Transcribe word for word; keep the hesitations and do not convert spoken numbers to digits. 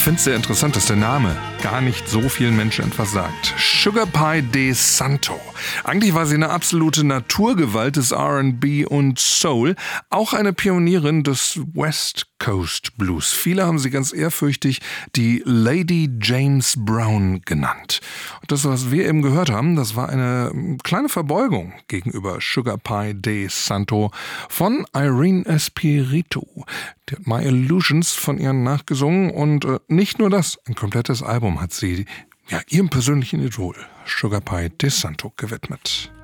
finde es sehr interessant, dass der Name gar nicht so vielen Menschen etwas sagt. Sugar Pie de Santo. Eigentlich war sie eine absolute Naturgewalt des R and B und Soul. Auch eine Pionierin des West Coast Blues. Viele haben sie ganz ehrfürchtig die Lady James Brown genannt. Und das, was wir eben gehört haben, das war eine kleine Verbeugung gegenüber Sugar Pie de Santo von Irene Espiritu. Die hat My Illusions von ihr nachgesungen und äh, nicht nur das, ein komplettes Album hat sie ja, ihrem persönlichen Idol Sugar Pie de Santo gewidmet.